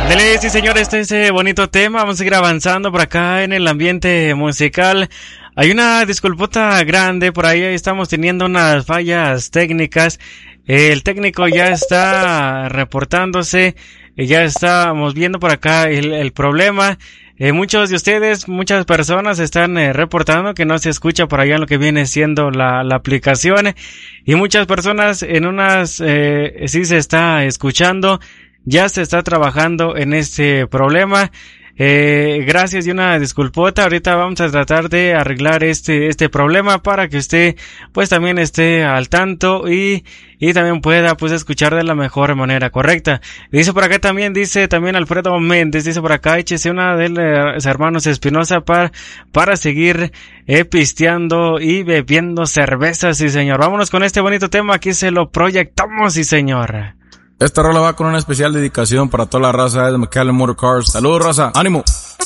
Dele, sí señor, ese bonito tema. Vamos a seguir avanzando por acá en el ambiente musical. Hay una disculpota grande por ahí, estamos teniendo unas fallas técnicas. El técnico ya está reportándose, ya estamos viendo por acá el problema. Muchos de ustedes, muchas personas están reportando que no se escucha por allá en lo que viene siendo la aplicación, y muchas personas en unas sí se está escuchando. Ya se está trabajando en este problema. Gracias y una disculpota. Ahorita vamos a tratar de arreglar este problema para que usted pues también esté al tanto y también pueda pues escuchar de la mejor manera correcta. Dice por acá también, dice también Alfredo Méndez, dice por acá, échese una de los hermanos Espinosa para seguir pisteando y bebiendo cervezas, sí señor. Vámonos con este bonito tema, aquí se lo proyectamos, sí señor. Esta rola va con una especial dedicación para toda la raza de McAllen Motor Cars. Saludos, raza. ¡Ánimo!